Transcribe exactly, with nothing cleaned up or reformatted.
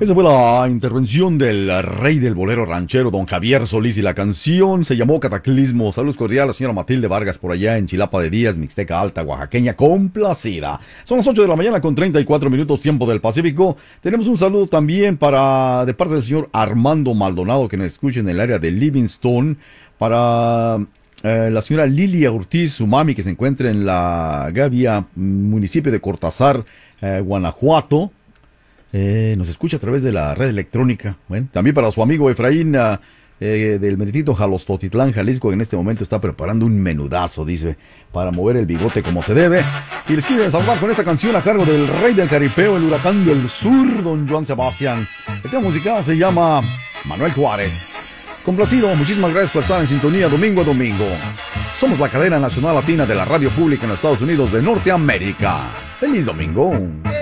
Esa fue la intervención del rey del bolero ranchero, don Javier Solís, y la canción se llamó Cataclismo. Saludos cordiales a la señora Matilde Vargas por allá en Chilapa de Díaz, Mixteca Alta, oaxaqueña, complacida. Son las ocho de la mañana con treinta y cuatro minutos, tiempo del Pacífico. Tenemos un saludo también para de parte del señor Armando Maldonado, que nos escucha en el área de Livingston, para eh, la señora Lilia Ortiz, su mami, que se encuentra en la Gavia, municipio de Cortázar, eh, Guanajuato. Eh, nos escucha a través de la red electrónica. Bueno, también para su amigo Efraín eh, del meritito Jalostotitlán, Jalisco, que en este momento está preparando un menudazo, dice, para mover el bigote como se debe. Y les quiero saludar con esta canción a cargo del rey del caripeo, el huracán del sur, don Joan Sebastián. El tema musical se llama Manuel Juárez. Complacido, muchísimas gracias por estar en sintonía domingo a domingo. Somos la cadena nacional latina de la radio pública en los Estados Unidos de Norteamérica. ¡Feliz domingo!